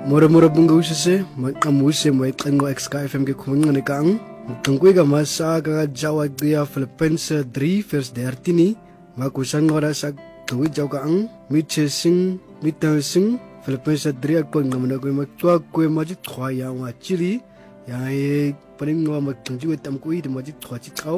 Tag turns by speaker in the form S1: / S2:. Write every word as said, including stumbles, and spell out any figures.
S1: Mora mora bunga usese, makamuse mo ikango X K F M ke kumunga ne kang. Tungkui ka masa ka Jawa dia Philippines three verse thirteen. Makusang ora sa tuwi jaw kang mitche sing mitang sing Philippines three ko ngamna ko matwa ko maji thwa ya wa chili. Ya e paring mo magtungji wetam ko i maji thwa chi